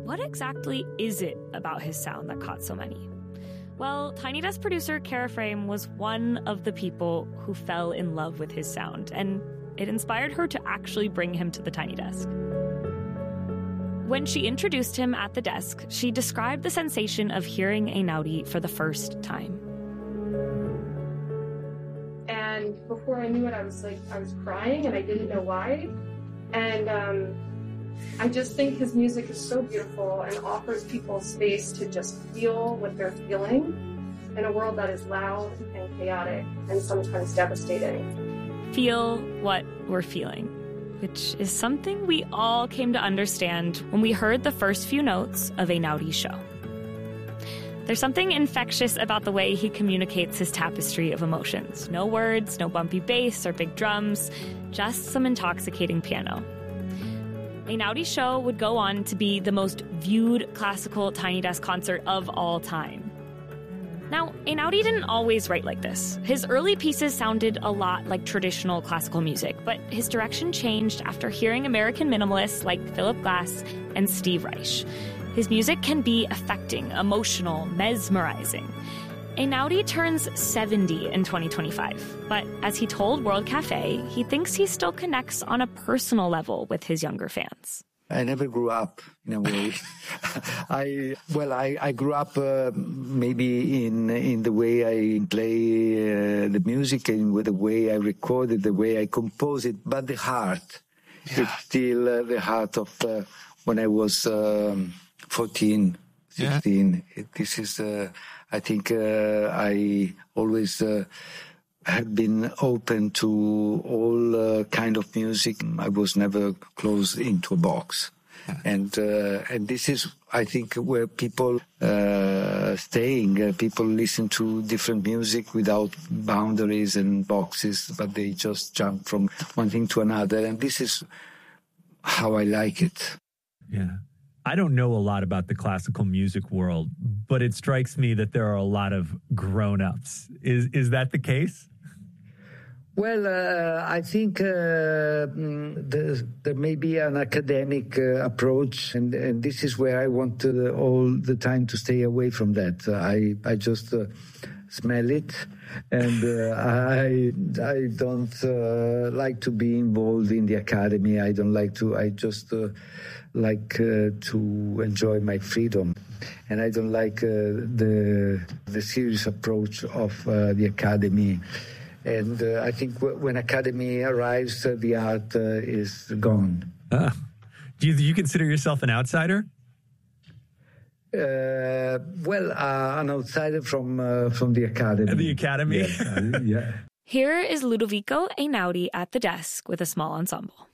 what exactly is it about his sound that caught so many? Well, Tiny Desk producer Kara Frame was one of the people who fell in love with his sound, and it inspired her to actually bring him to the Tiny Desk. When she introduced him at the desk, she described the sensation of hearing Einaudi for the first time. And before I knew it, I was crying and I didn't know why. And I just think his music is so beautiful and offers people space to just feel what they're feeling in a world that is loud and chaotic and sometimes devastating. Feel what we're feeling, which is something we all came to understand when we heard the first few notes of Einaudi's show. There's something infectious about the way he communicates his tapestry of emotions. No words, no bumpy bass or big drums, just some intoxicating piano. Einaudi's show would go on to be the most viewed classical Tiny Desk concert of all time. Now, Einaudi didn't always write like this. His early pieces sounded a lot like traditional classical music, but his direction changed after hearing American minimalists like Philip Glass and Steve Reich. His music can be affecting, emotional, mesmerizing. Einaudi turns 70 in 2025, but as he told World Cafe, he thinks he still connects on a personal level with his younger fans. I never grew up in a way. I grew up maybe in the way I play the music and with the way I record it, the way I compose it, but the heart is still the heart of when I was 14, 16. This is, I think I always have been open to all kind of music. I was never closed into a box. And this is, I think, where people people listen to different music without boundaries and boxes, but they just jump from one thing to another. And this is how I like it. Yeah. I don't know a lot about the classical music world, but it strikes me that there are a lot of grown-ups. Is that the case? Well, I think there may be an academic approach, and this is where I want all the time to stay away from that. I just smell it, and I don't like to be involved in the academy. I don't like to. I just like to enjoy my freedom, and I don't like the serious approach of the academy. And I think when academy arrives, the art is gone. Do you consider yourself an outsider? An outsider from the academy. The academy? Yeah. Here is Ludovico Einaudi at the desk with a small ensemble.